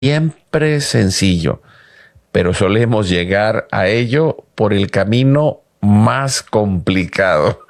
siempre sencillo, pero solemos llegar a ello por el camino más complicado.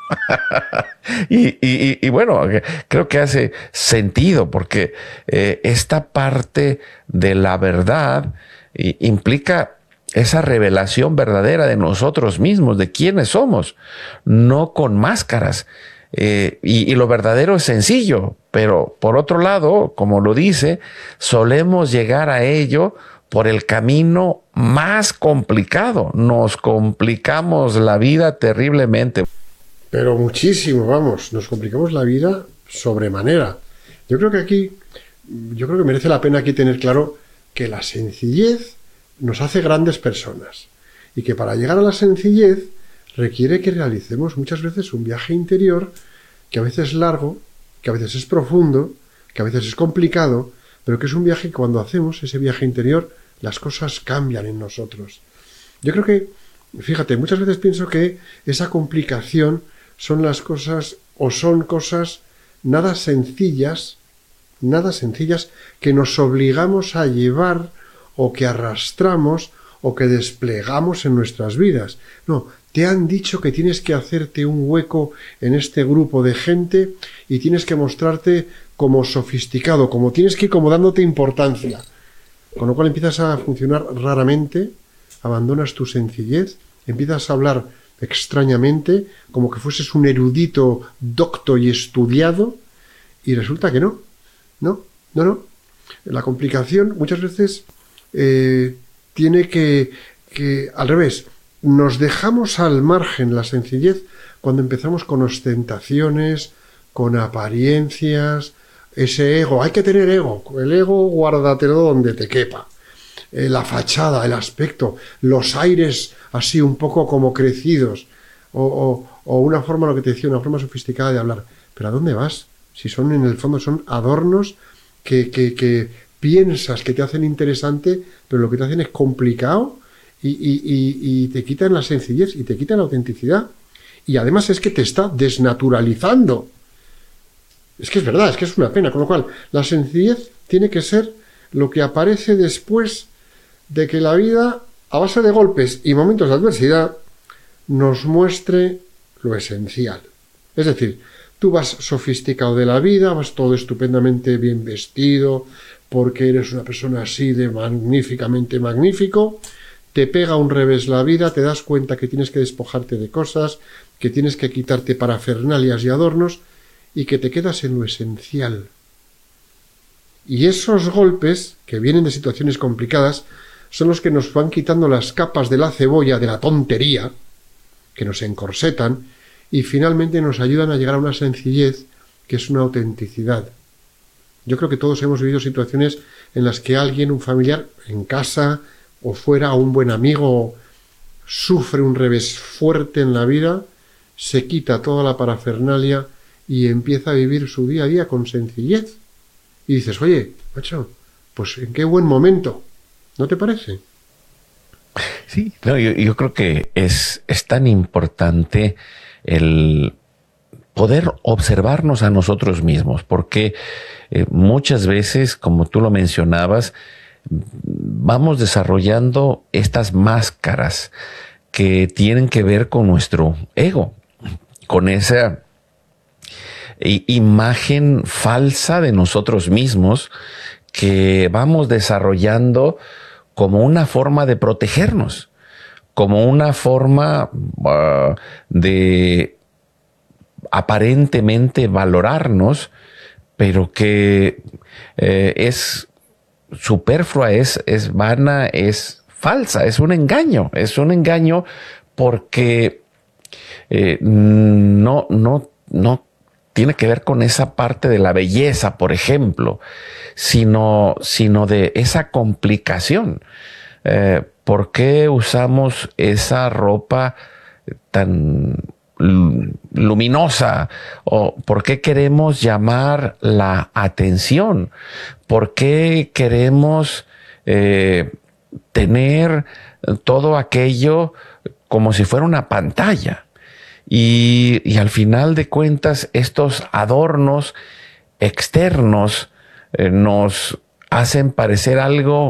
Y bueno, creo que hace sentido porque esta parte de la verdad implica esa revelación verdadera de nosotros mismos, de quiénes somos, no con máscaras. Y lo verdadero es sencillo, pero por otro lado, como lo dice, solemos llegar a ello por el camino más complicado. Nos complicamos la vida terriblemente. Pero muchísimo, vamos, nos complicamos la vida sobremanera. Yo creo que merece la pena aquí tener claro que la sencillez nos hace grandes personas y que para llegar a la sencillez requiere que realicemos muchas veces un viaje interior que a veces es largo, que a veces es profundo, que a veces es complicado, pero que es un viaje que cuando hacemos ese viaje interior las cosas cambian en nosotros. Yo creo que, fíjate, muchas veces pienso que esa complicación son las cosas o son cosas nada sencillas que nos obligamos a llevar o que arrastramos o que desplegamos en nuestras vidas. No, te han dicho que tienes que hacerte un hueco en este grupo de gente y tienes que mostrarte como sofisticado, como tienes que ir como dándote importancia. Con lo cual empiezas a funcionar raramente, abandonas tu sencillez, empiezas a hablar extrañamente, como que fueses un erudito docto y estudiado, y resulta que no. La complicación muchas veces tiene que al revés, nos dejamos al margen la sencillez cuando empezamos con ostentaciones, con apariencias, ese ego, hay que tener ego, el ego guárdatelo donde te quepa, la fachada, el aspecto, los aires así un poco como crecidos, o una forma, lo que te decía, una forma sofisticada de hablar. ¿Pero a dónde vas? Si son, en el fondo, son adornos que piensas que te hacen interesante, pero lo que te hacen es complicado y te quitan la sencillez y te quitan la autenticidad. Y además es que te está desnaturalizando. Es que es verdad, es que es una pena. Con lo cual, la sencillez tiene que ser lo que aparece después de que la vida, a base de golpes y momentos de adversidad, nos muestre lo esencial. Es decir, tú vas sofisticado de la vida, vas todo estupendamente bien vestido, porque eres una persona así de magníficamente magnífico, te pega un revés la vida, te das cuenta que tienes que despojarte de cosas, que tienes que quitarte parafernalias y adornos, y que te quedas en lo esencial. Y esos golpes, que vienen de situaciones complicadas, son los que nos van quitando las capas de la cebolla, de la tontería, que nos encorsetan, y finalmente nos ayudan a llegar a una sencillez que es una autenticidad. Yo creo que todos hemos vivido situaciones en las que alguien, un familiar, en casa o fuera, o un buen amigo, sufre un revés fuerte en la vida, se quita toda la parafernalia y empieza a vivir su día a día con sencillez. Y dices, oye, macho, pues en qué buen momento, ¿no te parece? Sí, no, yo creo que es tan importante el poder observarnos a nosotros mismos, porque muchas veces, como tú lo mencionabas, vamos desarrollando estas máscaras que tienen que ver con nuestro ego, con esa imagen falsa de nosotros mismos que vamos desarrollando como una forma de protegernos, como una forma de aparentemente valorarnos, pero que es superflua, es vana, es falsa, es un engaño porque no tiene que ver con esa parte de la belleza, por ejemplo, sino de esa complicación. ¿Por qué usamos esa ropa tan luminosa? ¿O por qué queremos llamar la atención? ¿Por qué queremos tener todo aquello como si fuera una pantalla? Y al final de cuentas, estos adornos externos nos hacen parecer algo